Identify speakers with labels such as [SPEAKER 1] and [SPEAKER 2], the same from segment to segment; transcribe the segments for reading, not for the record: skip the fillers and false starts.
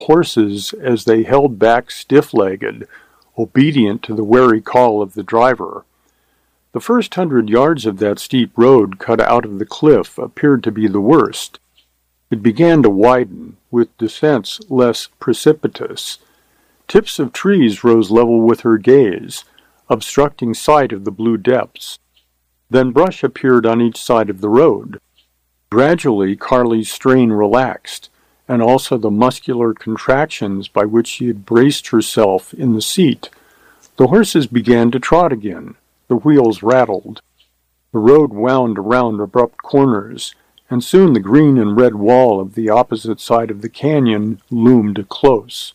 [SPEAKER 1] horses as they held back stiff-legged, obedient to the wary call of the driver. The first 100 yards of that steep road cut out of the cliff appeared to be the worst. It began to widen, with descents less precipitous. Tips of trees rose level with her gaze, obstructing sight of the blue depths. Then brush appeared on each side of the road. Gradually, Carly's strain relaxed, and also the muscular contractions by which she had braced herself in the seat. The horses began to trot again. The wheels rattled. The road wound around abrupt corners, and soon the green and red wall of the opposite side of the canyon loomed close.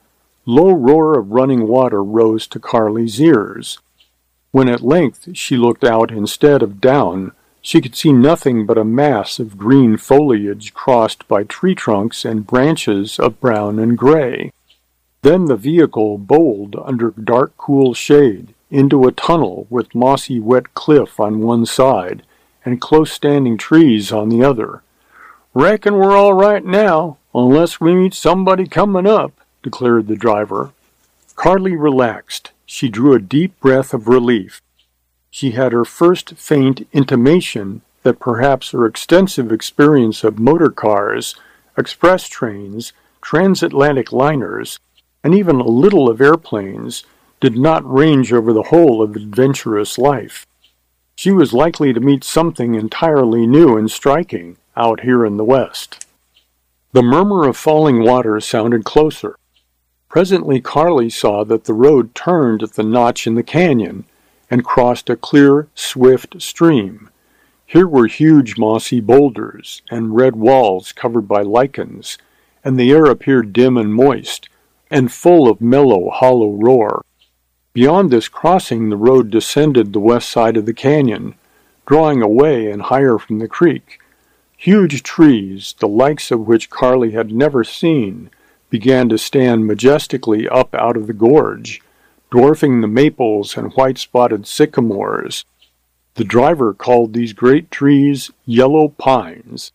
[SPEAKER 1] Low roar of running water rose to Carly's ears. When at length she looked out instead of down, she could see nothing but a mass of green foliage crossed by tree trunks and branches of brown and gray. Then the vehicle bowled under dark, cool shade into a tunnel with mossy wet cliff on one side and close-standing trees on the other. "Reckon we're all right now, unless we meet somebody coming up," declared the driver. Carly relaxed. She drew a deep breath of relief. She had her first faint intimation that perhaps her extensive experience of motor cars, express trains, transatlantic liners, and even a little of airplanes did not range over the whole of adventurous life. She was likely to meet something entirely new and striking out here in the West. The murmur of falling water sounded closer. Presently Carly saw that the road turned at the notch in the canyon and crossed a clear, swift stream. Here were huge mossy boulders and red walls covered by lichens, and the air appeared dim and moist, and full of mellow, hollow roar. Beyond this crossing the road descended the west side of the canyon, drawing away and higher from the creek. Huge trees, the likes of which Carly had never seen, began to stand majestically up out of the gorge, dwarfing the maples and white-spotted sycamores. The driver called these great trees yellow pines.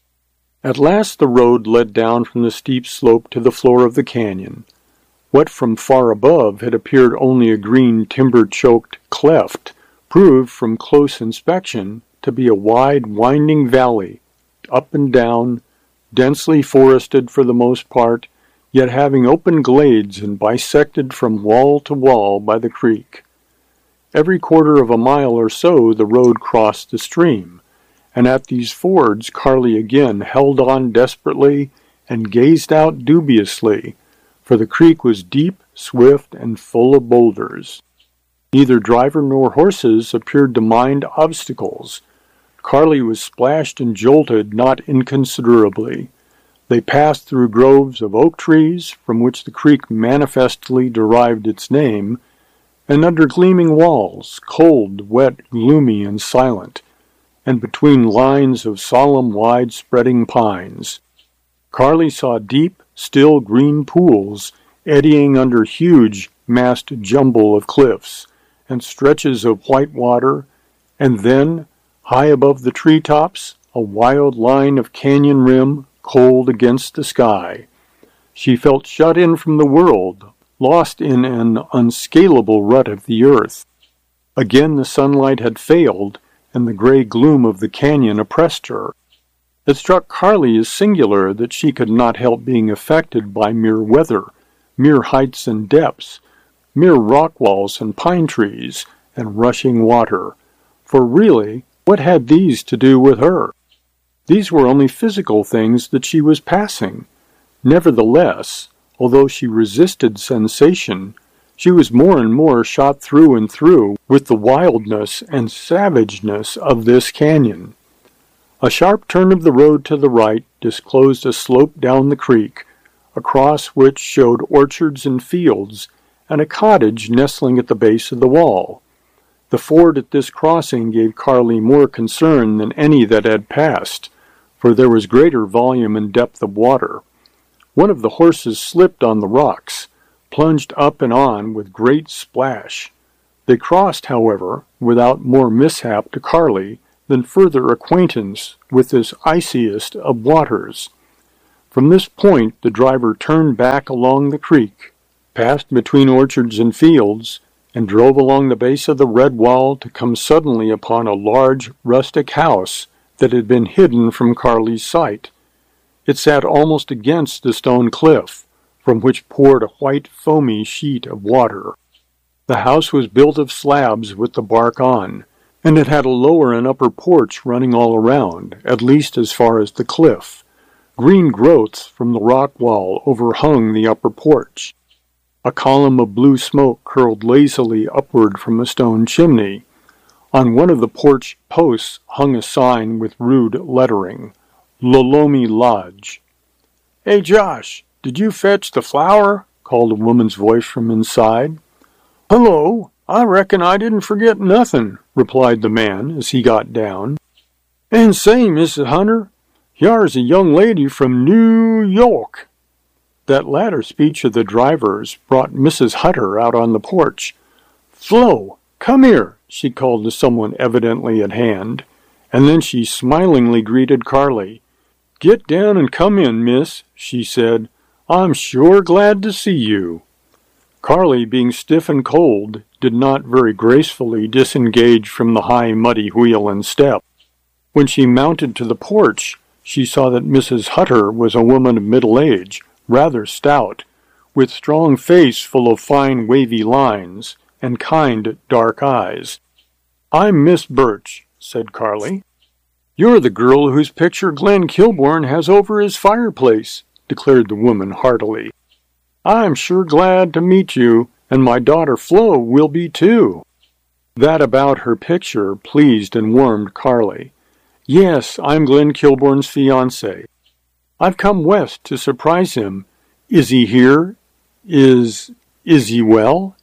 [SPEAKER 1] At last the road led down from the steep slope to the floor of the canyon. What from far above had appeared only a green timber-choked cleft proved from close inspection to be a wide, winding valley, up and down, densely forested for the most part, yet having open glades and bisected from wall to wall by the creek. Every quarter of a mile or so the road crossed the stream, and at these fords Carly again held on desperately and gazed out dubiously, for the creek was deep, swift, and full of boulders. Neither driver nor horses appeared to mind obstacles. Carly was splashed and jolted not inconsiderably. They passed through groves of oak trees, from which the creek manifestly derived its name, and under gleaming walls, cold, wet, gloomy, and silent, and between lines of solemn, wide-spreading pines. Carly saw deep, still green pools eddying under huge, massed jumble of cliffs, and stretches of white water, and then, high above the treetops, a wild line of canyon rim cold against the sky. She felt shut in from the world, lost in an unscalable rut of the earth. Again the sunlight had failed, and the gray gloom of the canyon oppressed her. It struck Carly as singular that she could not help being affected by mere weather, mere heights and depths, mere rock walls and pine trees, and rushing water. For really, what had these to do with her? These were only physical things that she was passing. Nevertheless, although she resisted sensation, she was more and more shot through and through with the wildness and savageness of this canyon. A sharp turn of the road to the right disclosed a slope down the creek, across which showed orchards and fields, and a cottage nestling at the base of the wall. The ford at this crossing gave Carly more concern than any that had passed, for there was greater volume and depth of water. One of the horses slipped on the rocks, plunged up and on with great splash. They crossed, however, without more mishap to Carly than further acquaintance with this iciest of waters. From this point, the driver turned back along the creek, passed between orchards and fields, and drove along the base of the red wall to come suddenly upon a large rustic house that had been hidden from Carly's sight. It sat almost against the stone cliff, from which poured a white foamy sheet of water. The house was built of slabs with the bark on, and it had a lower and upper porch running all around, at least as far as the cliff. Green growths from the rock wall overhung the upper porch. A column of blue smoke curled lazily upward from a stone chimney. On one of the porch posts hung a sign with rude lettering, Lolomi Lodge. "Hey, Josh, did you fetch the flour?" called a woman's voice from inside. "Hello, I reckon I didn't forget nothing," replied the man as he got down. "And say, Mrs. Hunter, here's a young lady from New York." That latter speech of the driver's brought Mrs. Hunter out on the porch. "Flo, come here," she called to someone evidently at hand, and then she smilingly greeted Carly. "Get down and come in, miss," she said. "I'm sure glad to see you." Carly, being stiff and cold, did not very gracefully disengage from the high muddy wheel and step. When she mounted to the porch, she saw that Mrs. Hunter was a woman of middle age, rather stout, with strong face full of fine wavy lines, and kind dark eyes. "I'm Miss Birch," said Carly. "You're the girl whose picture Glenn Kilbourne has over his fireplace," declared the woman heartily. "I'm sure glad to meet you, and my daughter Flo will be too." That about her picture pleased and warmed Carly. "Yes, I'm Glenn Kilbourne's fiancé. I've come west to surprise him. Is he here? Is he well?"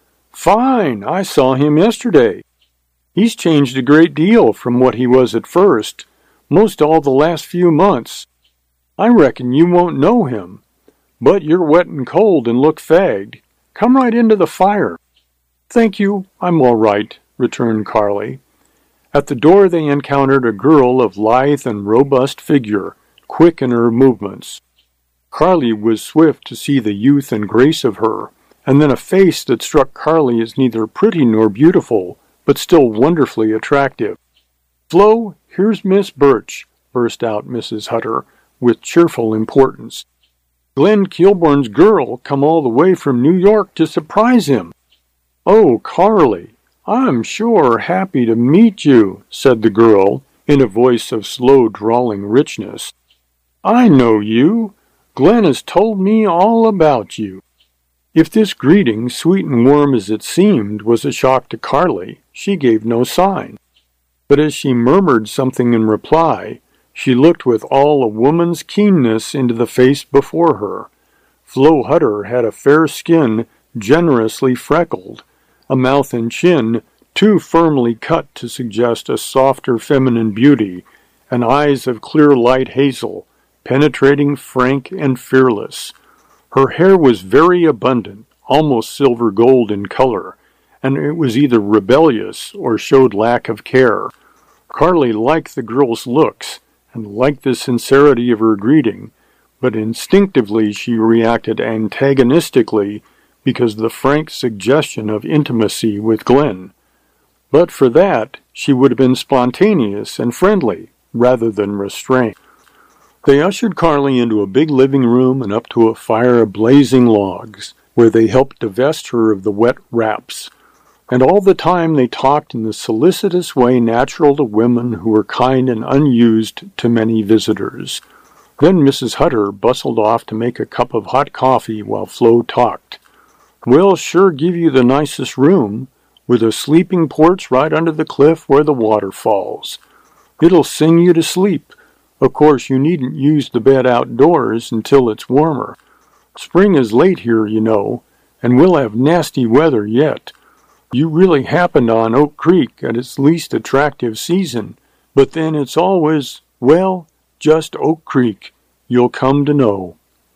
[SPEAKER 1] "Fine. I saw him yesterday. He's changed a great deal from what he was at first, most all the last few months. I reckon you won't know him. But you're wet and cold and look fagged. Come right into the fire." "Thank you, I'm all right," returned Carly. At the door they encountered a girl of lithe and robust figure, quick in her movements. Carly was swift to see the youth and grace of her, and then a face that struck Carly as neither pretty nor beautiful, but still wonderfully attractive. "Flo, here's Miss Birch," burst out Mrs. Hunter, with cheerful importance. "Glenn Kilbourne's girl come all the way from New York to surprise him." "Oh, Carly, I'm sure happy to meet you," said the girl, in a voice of slow drawling richness. "I know you. Glenn has told me all about you." If this greeting, sweet and warm as it seemed, was a shock to Carly, she gave no sign. But as she murmured something in reply, she looked with all a woman's keenness into the face before her. Flo Hunter had a fair skin, generously freckled, a mouth and chin too firmly cut to suggest a softer feminine beauty, and eyes of clear light hazel, penetrating, frank, and fearless. Her hair was very abundant, almost silver gold in color, and it was either rebellious or showed lack of care. Carly liked the girl's looks, and liked the sincerity of her greeting, but instinctively she reacted antagonistically because of the frank suggestion of intimacy with Glenn. But for that, she would have been spontaneous and friendly, rather than restrained. They ushered Carly into a big living room and up to a fire of blazing logs, where they helped divest her of the wet wraps. And all the time they talked in the solicitous way natural to women who were kind and unused to many visitors. Then Mrs. Hunter bustled off to make a cup of hot coffee while Flo talked. "We'll sure give you the nicest room, with a sleeping porch right under the cliff where the water falls. It'll sing you to sleep. Of course, you needn't use the bed outdoors until it's warmer. Spring is late here, you know, and we'll have nasty weather yet. You really happened on Oak Creek at its least attractive season, but then it's always, well, just Oak Creek, you'll come to know."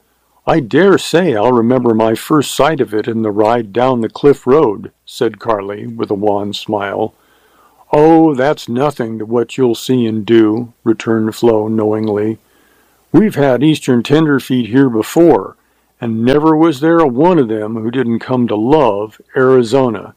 [SPEAKER 1] "I dare say I'll remember my first sight of it in the ride down the cliff road," said Carly, with a wan smile. "Oh, that's nothing to what you'll see and do," returned Flo knowingly. We've had Eastern tenderfeet here before, and never was there a one of them who didn't come to love Arizona.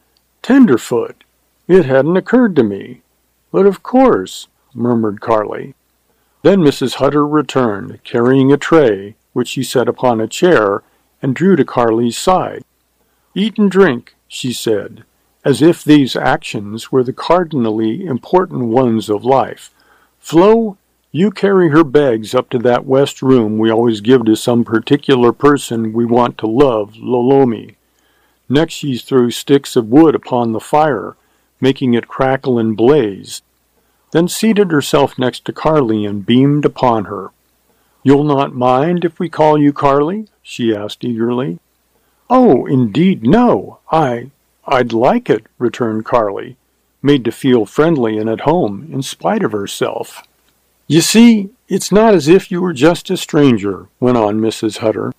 [SPEAKER 1] Tenderfoot! It hadn't occurred to me. But of course, murmured Carly. Then Mrs. Hutter returned, carrying a tray, which she set upon a chair, and drew to Carly's side. Eat and drink, she said, as if these actions were the cardinally important ones of life. Flo, you carry her bags up to that west room we always give to some particular person we want to love, Lolomi. Next she threw sticks of wood upon the fire, making it crackle and blaze, then seated herself next to Carly and beamed upon her. "You'll not mind if we call you Carly?" she asked eagerly. "Oh, indeed, no. I'd like it," returned Carly, made to feel friendly and at home in spite of herself. "You see, it's not as if you were just a stranger," went on Mrs. Hutter.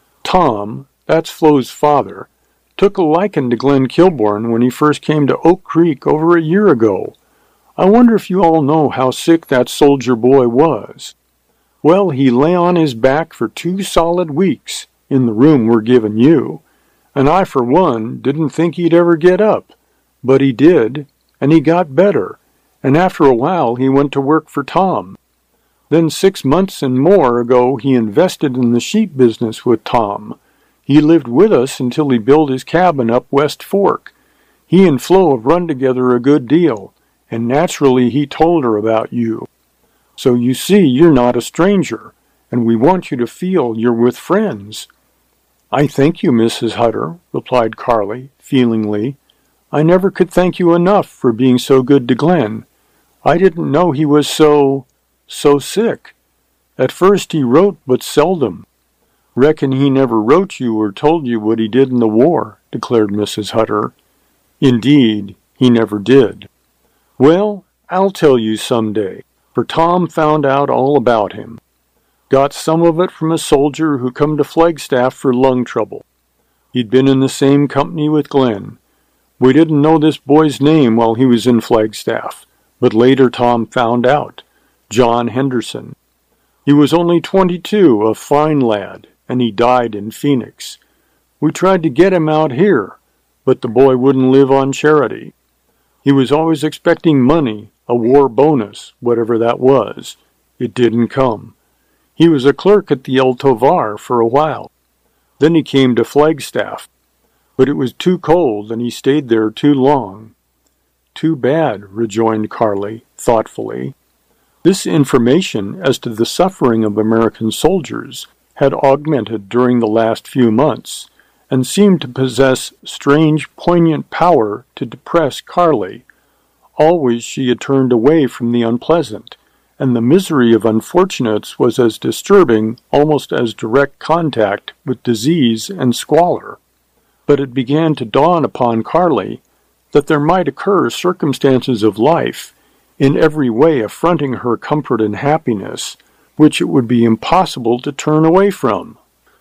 [SPEAKER 1] "Tom, that's Flo's father, took a liking to Glenn Kilbourne when he first came to Oak Creek over a year ago. I wonder if you all know how sick that soldier boy was. Well, he lay on his back for 2 solid weeks in the room we're giving you, and I, for one, didn't think he'd ever get up. But he did, and he got better, and after a while he went to work for Tom. Then 6 months and more ago he invested in the sheep business with Tom. He lived with us until he built his cabin up West Fork. He and Flo have run together a good deal, and naturally he told her about you. So you see you're not a stranger, and we want you to feel you're with friends." "I thank you, Mrs. Hutter," replied Carly, feelingly. "I never could thank you enough for being so good to Glenn. I didn't know he was so sick. At first he wrote but seldom." "Reckon he never wrote you or told you what he did in the war," declared Mrs. Hutter. "Indeed, he never did." "Well, I'll tell you some day, for Tom found out all about him. Got some of it from a soldier who come to Flagstaff for lung trouble. He'd been in the same company with Glenn. We didn't know this boy's name while he was in Flagstaff, but later Tom found out. John Henderson. He was only 22, a fine lad, and he died in Phoenix. We tried to get him out here, but the boy wouldn't live on charity. He was always expecting money, a war bonus, whatever that was. It didn't come. He was a clerk at the El Tovar for a while. Then he came to Flagstaff, but it was too cold and he stayed there too long." "Too bad," rejoined Carly, thoughtfully. This information as to the suffering of American soldiers had augmented during the last few months, and seemed to possess strange, poignant power to depress Carly. Always she had turned away from the unpleasant, and the misery of unfortunates was as disturbing, almost as direct contact with disease and squalor. But it began to dawn upon Carly that there might occur circumstances of life, in every way affronting her comfort and happiness, which it would be impossible to turn away from.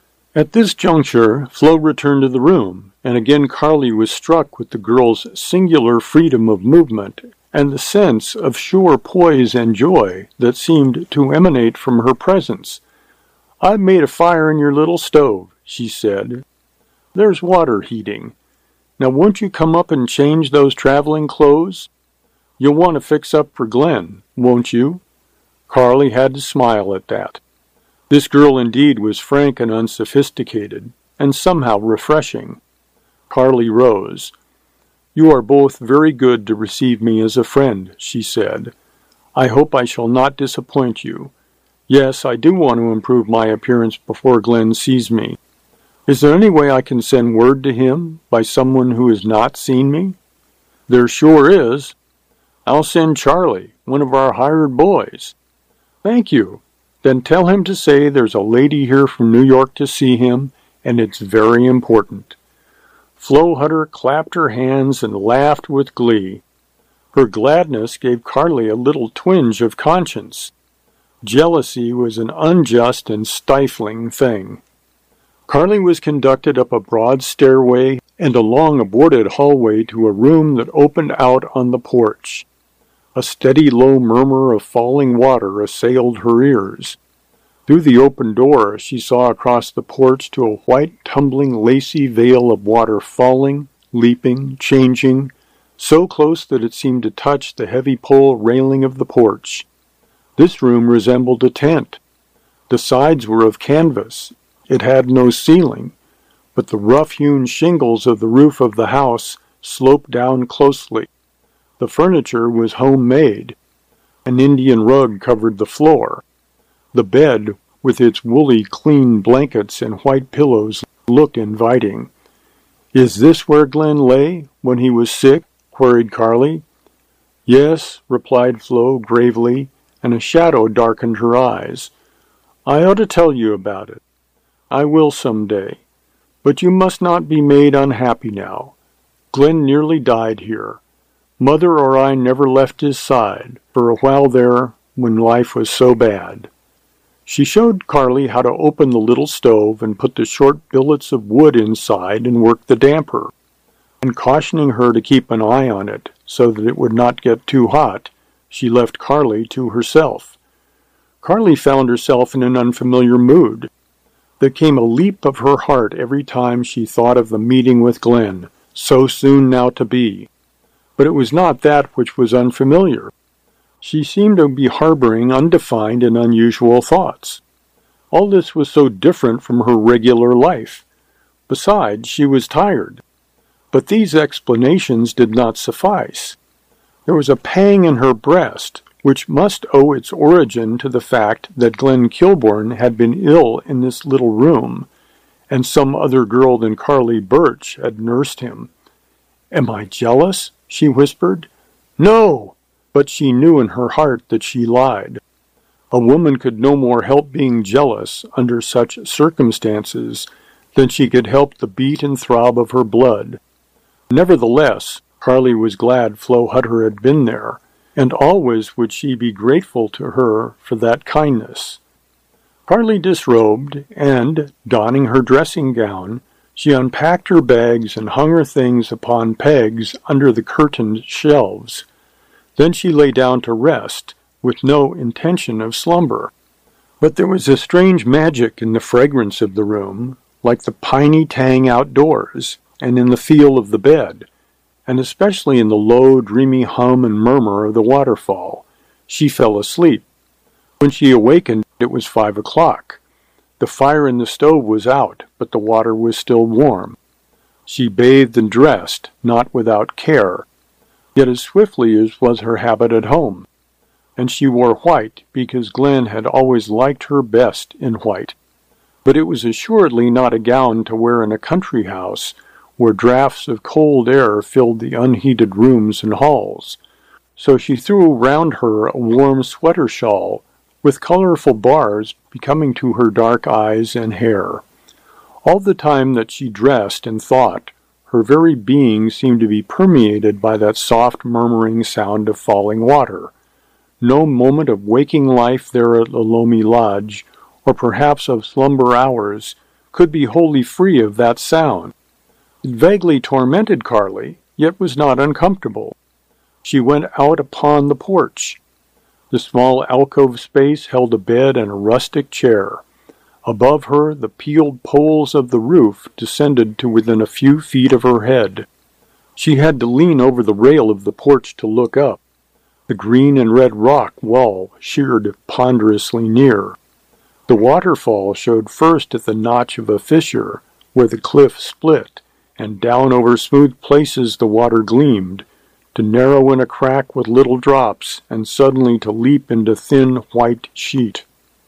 [SPEAKER 1] At this juncture, Flo returned to the room, and again Carly was struck with the girl's singular freedom of movement and the sense of sure poise and joy that seemed to emanate from her presence. "I've made a fire in your little stove," she said. "There's water heating. Now won't you come up and change those traveling clothes? You'll want to fix up for Glenn, won't you?" Carly had to smile at that. This girl indeed was frank and unsophisticated, and somehow refreshing. Carly rose. "You are both very good to receive me as a friend," she said. "I hope I shall not disappoint you. Yes, I do want to improve my appearance before Glenn sees me. Is there any way I can send word to him by someone who has not seen me?" "There sure is. I'll send Charlie, one of our hired boys." "Thank you. Then tell him to say there's a lady here from New York to see him, and it's very important." Flo Hutter clapped her hands and laughed with glee. Her gladness gave Carly a little twinge of conscience. Jealousy was an unjust and stifling thing. Carly was conducted up a broad stairway and along a boarded hallway to a room that opened out on the porch. A steady low murmur of falling water assailed her ears. Through the open door, she saw across the porch to a white, tumbling, lacy veil of water falling, leaping, changing, so close that it seemed to touch the heavy pole railing of the porch. This room resembled a tent. The sides were of canvas. It had no ceiling, but the rough-hewn shingles of the roof of the house sloped down closely. The furniture was homemade. An Indian rug covered the floor. The bed, with its woolly, clean blankets and white pillows, looked inviting. "Is this where Glen lay when he was sick?" queried Carly. "Yes," replied Flo gravely, and a shadow darkened her eyes. "I ought to tell you about it. I will some day. But you must not be made unhappy now. Glen nearly died here. Mother or I never left his side for a while there when life was so bad." She showed Carly how to open the little stove and put the short billets of wood inside and work the damper. And cautioning her to keep an eye on it so that it would not get too hot, she left Carly to herself. Carly found herself in an unfamiliar mood. There came a leap of her heart every time she thought of the meeting with Glen, so soon now to be. But it was not that which was unfamiliar. She seemed to be harboring undefined and unusual thoughts. All this was so different from her regular life. Besides, she was tired. But these explanations did not suffice. There was a pang in her breast, which must owe its origin to the fact that Glen Kilbourne had been ill in this little room, and some other girl than Carly Birch had nursed him. "Am I jealous?" she whispered. "No!" But she knew in her heart that she lied. A woman could no more help being jealous under such circumstances than she could help the beat and throb of her blood. Nevertheless, Carly was glad Flo Hutter had been there, and always would she be grateful to her for that kindness. Carly disrobed, and, donning her dressing gown, she unpacked her bags and hung her things upon pegs under the curtained shelves. Then she lay down to rest, with no intention of slumber. But there was a strange magic in the fragrance of the room, like the piney tang outdoors, and in the feel of the bed, and especially in the low, dreamy hum and murmur of the waterfall. She fell asleep. When she awakened, it was 5 o'clock. The fire in the stove was out, but the water was still warm. She bathed and dressed, not without care, yet as swiftly as was her habit at home. And she wore white because Glen had always liked her best in white. But it was assuredly not a gown to wear in a country house where draughts of cold air filled the unheated rooms and halls. So she threw round her a warm sweater shawl with colorful bars becoming to her dark eyes and hair. All the time that she dressed and thought, her very being seemed to be permeated by that soft murmuring sound of falling water. No moment of waking life there at Lolomi Lodge, or perhaps of slumber hours, could be wholly free of that sound. It vaguely tormented Carly, yet was not uncomfortable. She went out upon the porch. The small alcove space held a bed and a rustic chair. Above her, the peeled poles of the roof descended to within a few feet of her head. She had to lean over the rail of the porch to look up. The green and red rock wall sheered ponderously near. The waterfall showed first at the notch of a fissure, where the cliff split, and down over smooth places the water gleamed, to narrow in a crack with little drops, and suddenly to leap into thin white sheet.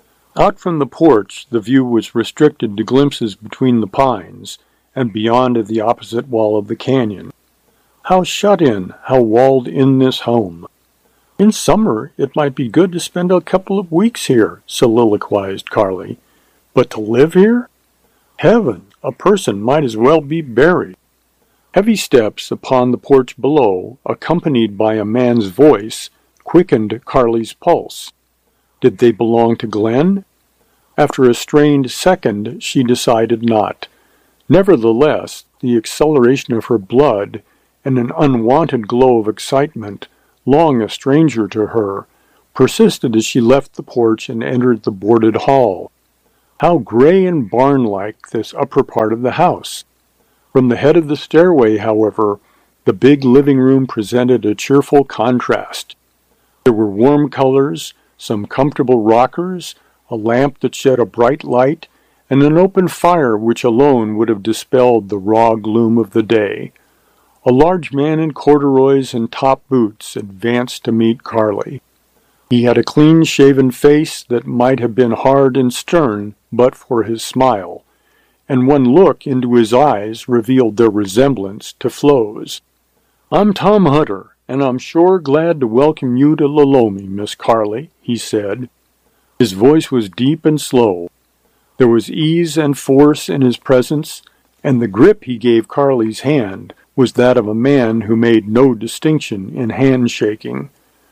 [SPEAKER 1] Out from the porch, the view was restricted to glimpses between the pines, and beyond at the opposite wall of the canyon. How shut in, how walled in this home! In summer, it might be good to spend a couple of weeks here, soliloquized Carly. But to live here? Heaven, a person might as well be buried. Heavy steps upon the porch below, accompanied by a man's voice, quickened Carly's pulse. Did they belong to Glen? After a strained second, she decided not. Nevertheless, the acceleration of her blood, and an unwonted glow of excitement, long a stranger to her, persisted as she left the porch and entered the boarded hall. How gray and barn-like this upper part of the house! From the head of the stairway, however, the big living room presented a cheerful contrast. There were warm colors, some comfortable rockers, a lamp that shed a bright light, and an open fire which alone would have dispelled the raw gloom of the day. A large man in corduroys and top boots advanced to meet Carly. He had a clean-shaven face that might have been hard and stern but for his smile, and one look into his eyes revealed their resemblance to Flo's. "I'm Tom Hutter, and I'm sure glad to welcome you to Lolomi, Miss Carly," he said. His voice was deep and slow. There was ease and force in his presence, and the grip he gave Carly's hand was that of a man who made no distinction in handshaking.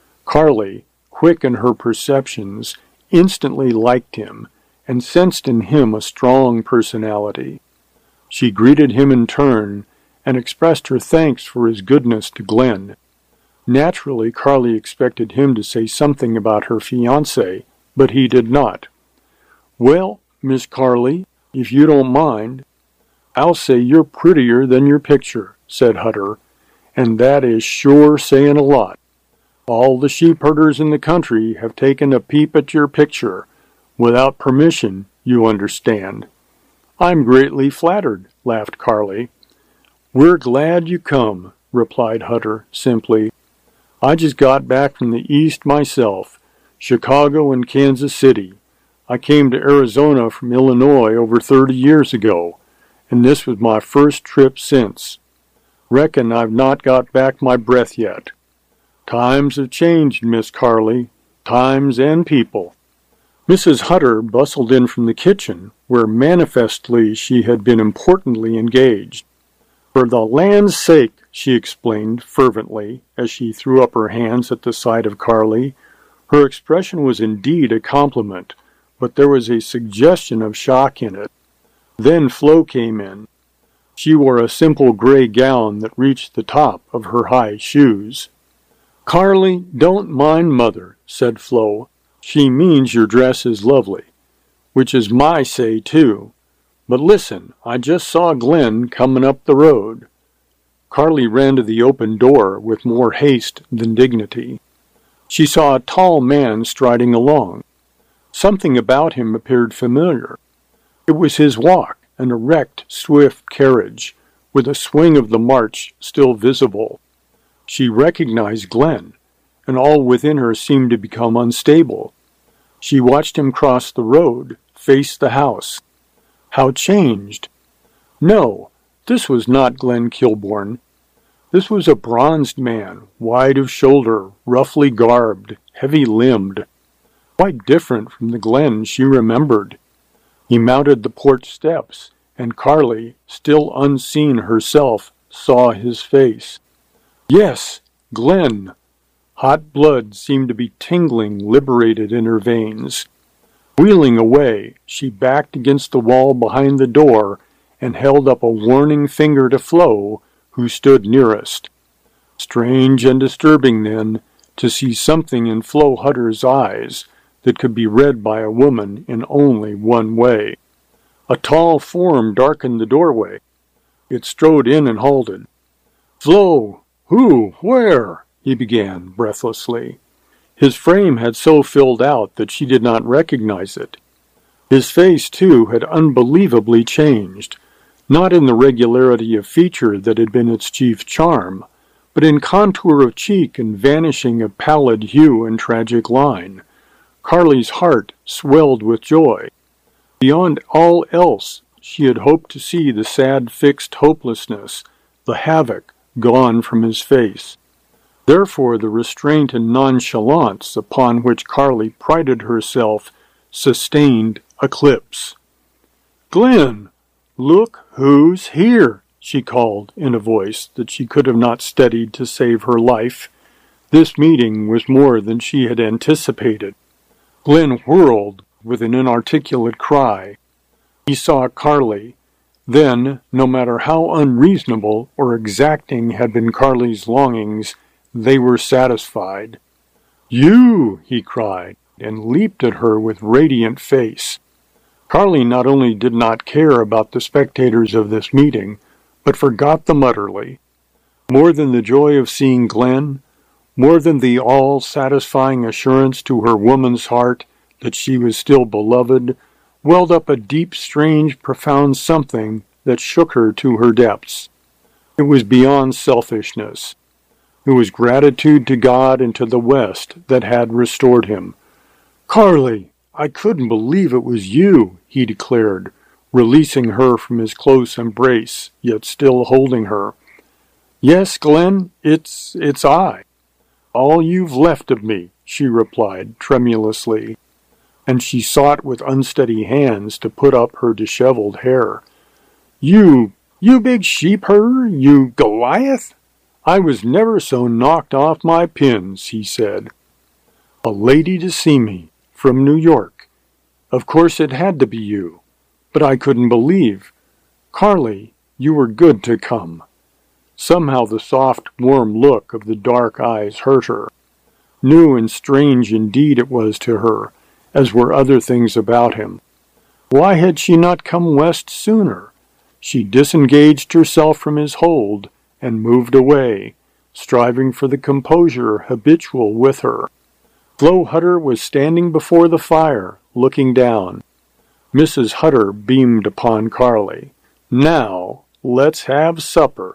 [SPEAKER 1] Carly, quick in her perceptions, instantly liked him, and sensed in him a strong personality. She greeted him in turn, and expressed her thanks for his goodness to Glenn. Naturally, Carly expected him to say something about her fiancé, but he did not. "Well, Miss Carly, if you don't mind, I'll say you're prettier than your picture," said Hutter, "and that is sure saying a lot. All the sheep herders in the country have taken a peep at your picture, without permission, you understand." "I'm greatly flattered," laughed Carly. "We're glad you come," replied Hutter simply. "I just got back from the East myself, Chicago and Kansas City. I came to Arizona from Illinois over 30 years ago, and this was my first trip since. Reckon I've not got back my breath yet. Times have changed, Miss Carly, times and people." Mrs. Hutter bustled in from the kitchen, where manifestly she had been importantly engaged. "For the land's sake," she explained fervently, as she threw up her hands at the sight of Carly. Her expression was indeed a compliment, but there was a suggestion of shock in it. Then Flo came in. She wore a simple gray gown that reached the top of her high shoes. "Carly, don't mind Mother," said Flo. "She means your dress is lovely," which is my say, too. "But listen, I just saw Glenn coming up the road." Carly ran to the open door with more haste than dignity. She saw a tall man striding along. Something about him appeared familiar. It was his walk, an erect, swift carriage, with a swing of the march still visible. She recognized Glenn, and all within her seemed to become unstable. She watched him cross the road, face the house. How changed! No, this was not Glenn Kilbourne. This was a bronzed man, wide of shoulder, roughly garbed, heavy-limbed. Quite different from the Glenn she remembered. He mounted the porch steps, and Carly, still unseen herself, saw his face. Yes, Glenn! Hot blood seemed to be tingling, liberated in her veins. Wheeling away, she backed against the wall behind the door and held up a warning finger to Flo, who stood nearest. Strange and disturbing, then, to see something in Flo Hutter's eyes that could be read by a woman in only one way. A tall form darkened the doorway. It strode in and halted. "Flo! Who? Where?" he began, breathlessly. His frame had so filled out that she did not recognize it. His face, too, had unbelievably changed, not in the regularity of feature that had been its chief charm, but in contour of cheek and vanishing of pallid hue and tragic line. Carly's heart swelled with joy. Beyond all else, she had hoped to see the sad fixed hopelessness, the havoc, gone from his face. Therefore the restraint and nonchalance upon which Carly prided herself sustained eclipse. "Glenn, look who's here," she called in a voice that she could have not steadied to save her life. This meeting was more than she had anticipated. Glenn whirled with an inarticulate cry. He saw Carly. Then, no matter how unreasonable or exacting had been Carly's longings, they were satisfied. "You!" he cried, and leaped at her with radiant face. Carly not only did not care about the spectators of this meeting, but forgot them utterly. More than the joy of seeing Glenn, more than the all-satisfying assurance to her woman's heart that she was still beloved, welled up a deep, strange, profound something that shook her to her depths. It was beyond selfishness. It was gratitude to God and to the West that had restored him. "Carly, I couldn't believe it was you," he declared, releasing her from his close embrace, yet still holding her. "Yes, Glenn, it's I. All you've left of me," she replied tremulously, and she sought with unsteady hands to put up her disheveled hair. You big sheep-herder, you Goliath? I was never so knocked off my pins," he said. "A lady to see me, from New York. Of course it had to be you, but I couldn't believe. Carly, you were good to come." Somehow the soft, warm look of the dark eyes hurt her. New and strange indeed it was to her, as were other things about him. Why had she not come west sooner? She disengaged herself from his hold and moved away, striving for the composure habitual with her. Flo Hutter was standing before the fire, looking down. Mrs. Hutter beamed upon Carly. "Now, let's have supper."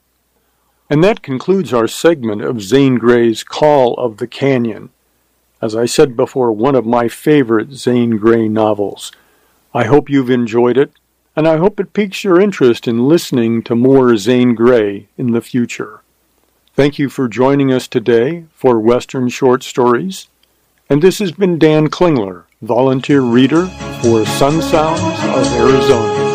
[SPEAKER 1] And that concludes our segment of Zane Grey's Call of the Canyon. As I said before, one of my favorite Zane Grey novels. I hope you've enjoyed it, and I hope it piques your interest in listening to more Zane Grey in the future. Thank you for joining us today for Western Short Stories. And this has been Dan Klingler, volunteer reader for Sun Sounds of Arizona.